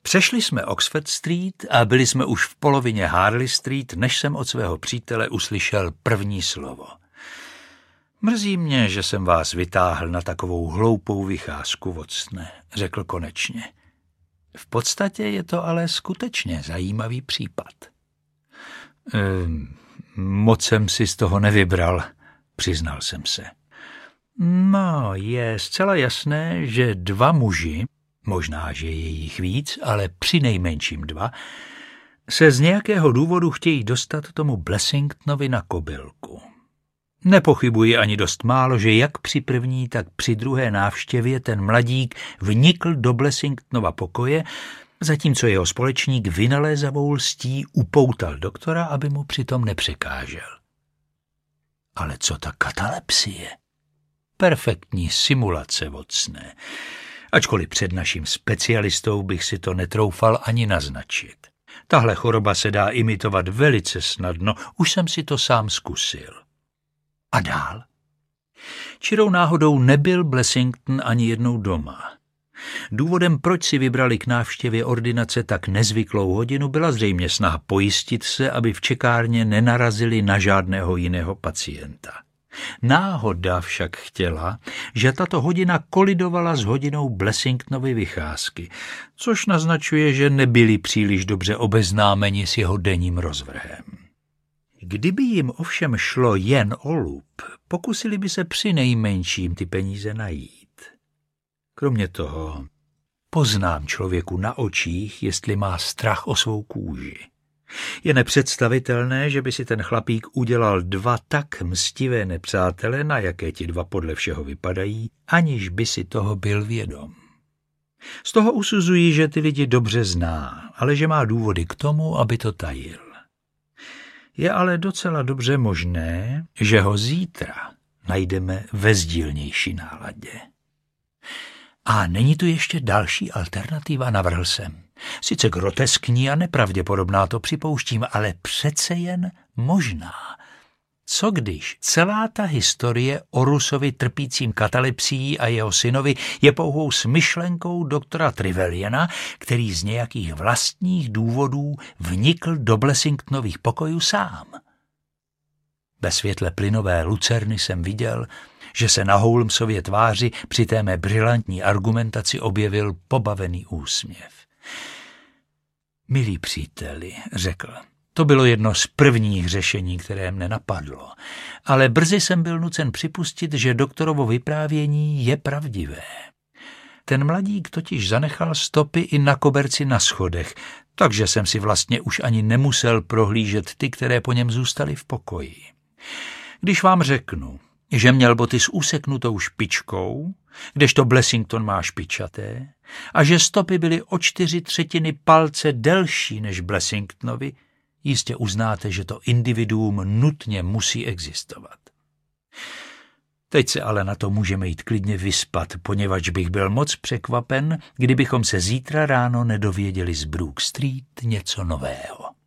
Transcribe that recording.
Přešli jsme Oxford Street a byli jsme už v polovině Harley Street, než jsem od svého přítele uslyšel první slovo. Mrzí mě, že jsem vás vytáhl na takovou hloupou vycházku, Watsone, řekl konečně. V podstatě je to ale skutečně zajímavý případ. Moc jsem si z toho nevybral, přiznal jsem se. No, je zcela jasné, že dva muži, možná, že je jich víc, ale přinejmenším dva, se z nějakého důvodu chtějí dostat tomu Blessingtonovi na kobylku. Nepochybuji ani dost málo, že jak při první, tak při druhé návštěvě ten mladík vnikl do Blessingtonova pokoje, zatímco jeho společník vynalézavou lstí upoutal doktora, aby mu přitom nepřekážel. Ale co ta katalepsie? Perfektní simulace, Watsone. Ačkoliv před naším specialistou bych si to netroufal ani naznačit. Tahle choroba se dá imitovat velice snadno, už jsem si to sám zkusil. A dál? Čirou náhodou nebyl Blessington ani jednou doma. Důvodem, proč si vybrali k návštěvě ordinace tak nezvyklou hodinu, byla zřejmě snaha pojistit se, aby v čekárně nenarazili na žádného jiného pacienta. Náhoda však chtěla, že tato hodina kolidovala s hodinou Blessingtonovy vycházky, což naznačuje, že nebyli příliš dobře obeznámeni s jeho denním rozvrhem. Kdyby jim ovšem šlo jen o lup, pokusili by se přinejmenším ty peníze najít. Kromě toho, poznám člověku na očích, jestli má strach o svou kůži. Je nepředstavitelné, že by si ten chlapík udělal dva tak mstivé nepřátele, na jaké ti dva podle všeho vypadají, aniž by si toho byl vědom. Z toho usuzují, že ty lidi dobře zná, ale že má důvody k tomu, aby to tajil. Je ale docela dobře možné, že ho zítra najdeme ve sdílnější náladě. A není tu ještě další alternativa, navrhl jsem. Sice groteskní a nepravděpodobná, to připouštím, ale přece jen možná. Co když celá ta historie o Rusovi trpícím katalepsií a jeho synovi je pouhou smyšlenkou doktora Trevelyana, který z nějakých vlastních důvodů vnikl do Blessingtonových pokojů sám? Ve světle plynové lucerny jsem viděl, že se na Holmesově tváři při té mé brilantní argumentaci objevil pobavený úsměv. Milí příteli, řekl, to bylo jedno z prvních řešení, které mne napadlo, ale brzy jsem byl nucen připustit, že doktorovo vyprávění je pravdivé. Ten mladík totiž zanechal stopy i na koberci na schodech, takže jsem si vlastně už ani nemusel prohlížet ty, které po něm zůstaly v pokoji. Když vám řeknu, že měl boty s useknutou špičkou, kdežto Blessington má špičaté, a že stopy byly o 4/3 palce delší než Blessingtonovi, jistě uznáte, že to individuum nutně musí existovat. Teď se ale na to můžeme jít klidně vyspat, poněvadž bych byl moc překvapen, kdybychom se zítra ráno nedověděli z Brook Street něco nového.